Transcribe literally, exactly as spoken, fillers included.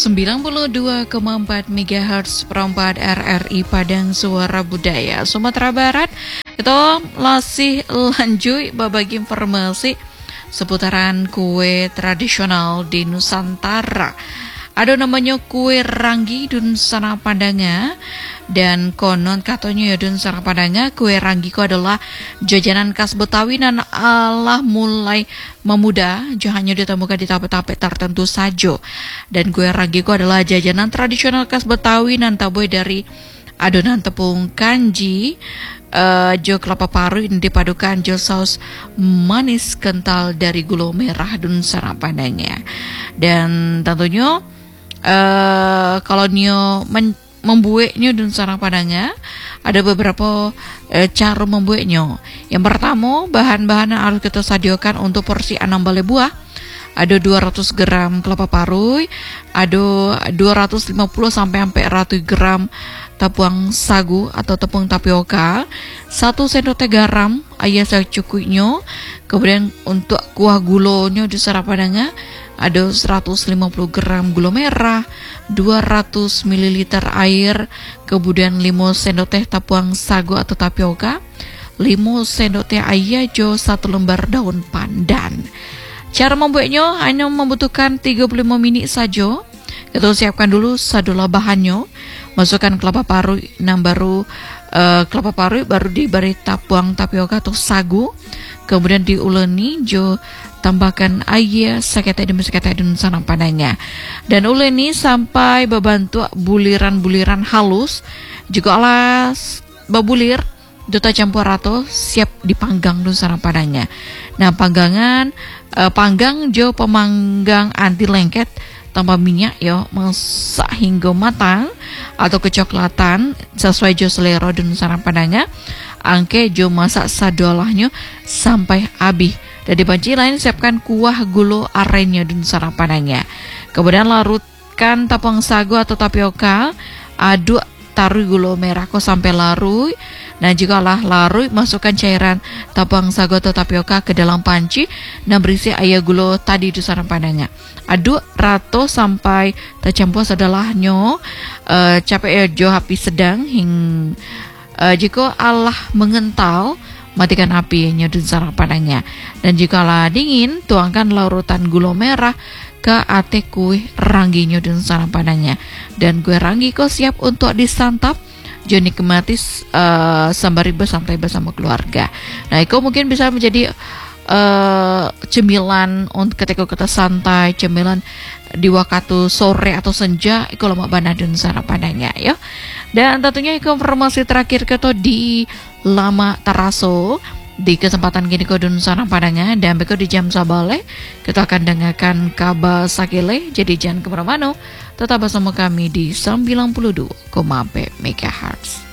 sembilan puluh dua koma empat megahertz perempat R R I Padang Suara Budaya Sumatera Barat. Kita masih lanjut berbagi informasi seputaran kue tradisional di Nusantara. Ada namanya kue ranggi dun sana Padanga. Dan konon katanya ya dun sana Padanga, kue ranggi itu adalah jajanan khas Betawi dan Allah mulai memuda, hanya ditemukan di tape-tape tertentu saja. Dan kue ranggi itu adalah jajanan tradisional khas Betawi dan taboy dari adonan tepung kanji, uh, jo kelapa parut dipadukan jo saus manis kental dari gula merah dun sana Padanga. Dan tentunya uh, kalau nyo men membuatnya dan sarang Padangnya ada beberapa e, cara membuatnya. Yang pertama, bahan-bahan yang harus kita sediakan untuk porsi enam balai buah. Ada dua ratus gram kelapa parut, ada dua ratus lima puluh sampai seratus gram tepung sagu atau tepung tapioka, satu sendok teh garam ayah secukupnya. Kemudian untuk kuah gulonya di sarang Padangnya ada seratus lima puluh gram gula merah, dua ratus mililiter air, kemudian lima sendok teh tepung sagu atau tapioka, lima sendok teh ayajo, satu lembar daun pandan. Cara membuatnya hanya membutuhkan tiga puluh lima menit saja. Kita siapkan dulu sadulah bahannya. Masukkan kelapa parut, nah baru uh, kelapa parut baru diberi tepung tapioka atau sagu. Kemudian diuleni jo tambahkan air seketek demi seketek dan sarang Padangnya. Dan uleni sampai berbentuk buliran-buliran halus. Juga alas babulir duta campur rata siap dipanggang dan sarang Padangnya. Nah panggangan eh, panggang jo pemanggang anti lengket tanpa minyak yo, masak hingga matang atau kecoklatan sesuai jo selera dan sarang Padangnya. Angke jo masak sadolahnya sampai habis. Dan di panci lain siapkan kuah gulo arennya dan sarang Padangnya. Kemudian larutkan tepung sagu atau tapioka, aduk taruh gulo merah kok sampai larut. Nah jika lah larut, masukkan cairan tepung sagu atau tapioka ke dalam panci dan berisi air gulo tadi di sarang Padangnya. Aduk rata sampai tercampur sedalahnya. Uh, capek jo api sedang hingga uh, jika Allah mengental, matikan apinya dan sarang Padangnya. Dan jikalau dingin, tuangkan larutan gula merah ke ate kue rangginya dan sarang Padangnya. Dan kue ranggi kau siap untuk disantap. Jadi nikmati uh, sambari bersantai bersama keluarga. Nah, itu mungkin bisa menjadi uh, cemilan untuk ketika kita santai, cemilan di waktu sore atau senja. Itu lemak bana dan sarang Padangnya, ya. Dan tentunya informasi terakhir kita di Lama Taraso di kesempatan gini kodun sarang Padangnya dan beko di jam sabale kita akan dengarkan kabar sakile. Jadi jangan kemana-mana, tetap bersama kami di sembilan puluh dua koma empat megahertz.